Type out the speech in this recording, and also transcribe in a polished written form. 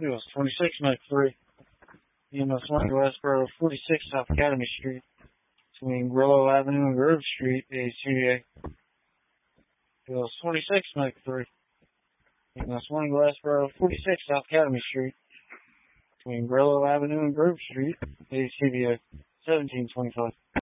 It was 2603. EMS 1 to Westboro, 46 South Academy Street, between Grillo Avenue and Grove Street, ACVA. It was 2603. EMS 1 to Westboro, 46 South Academy Street, between Grillo Avenue and Grove Street, ACVA. 1725.